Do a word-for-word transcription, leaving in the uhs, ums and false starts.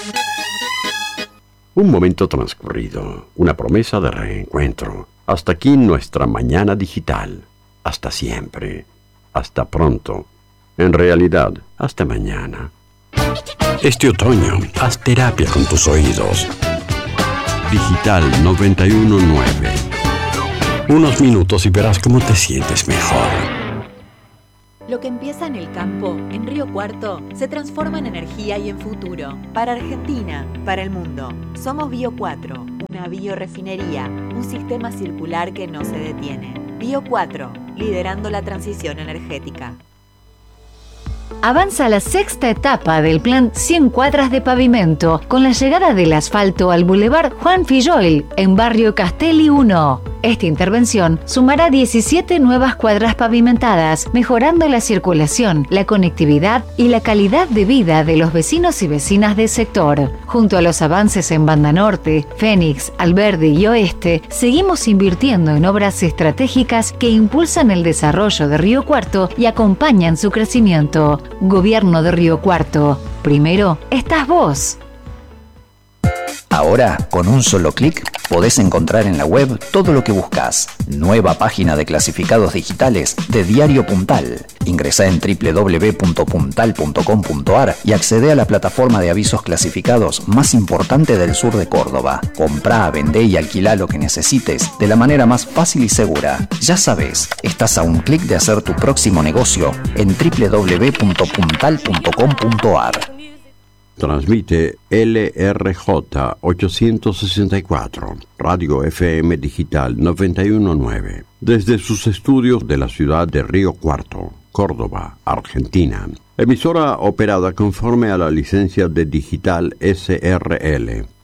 Un momento transcurrido, una promesa de reencuentro. Hasta aquí nuestra mañana digital. Hasta siempre. Hasta pronto. En realidad, hasta mañana. Este otoño, haz terapia con tus oídos. Digital noventa y uno punto nueve. Unos minutos y verás cómo te sientes mejor. Lo que empieza en el campo, en Río Cuarto, se transforma en energía y en futuro. Para Argentina, para el mundo. Somos Bio cuatro, una biorefinería, un sistema circular que no se detiene. Bio cuatro, liderando la transición energética. Avanza la sexta etapa del plan cien cuadras de pavimento con la llegada del asfalto al Boulevard Juan Filloil en Barrio Castelli uno. Esta intervención sumará diecisiete nuevas cuadras pavimentadas, mejorando la circulación, la conectividad y la calidad de vida de los vecinos y vecinas del sector. Junto a los avances en Banda Norte, Fénix, Alberdi y Oeste, seguimos invirtiendo en obras estratégicas que impulsan el desarrollo de Río Cuarto y acompañan su crecimiento. Gobierno de Río Cuarto. Primero estás vos. Ahora, con un solo clic, podés encontrar en la web todo lo que buscas. Nueva página de clasificados digitales de Diario Puntal. Ingresá en doble u doble u doble u punto puntal punto com punto a r y accede a la plataforma de avisos clasificados más importante del sur de Córdoba. Comprá, vendé y alquilá lo que necesites de la manera más fácil y segura. Ya sabes, estás a un clic de hacer tu próximo negocio en doble u doble u doble u punto puntal punto com punto a r. Transmite L R J ochocientos sesenta y cuatro, Radio F M Digital noventa y uno punto nueve, desde sus estudios de la ciudad de Río Cuarto, Córdoba, Argentina. Emisora operada conforme a la licencia de Digital S R L.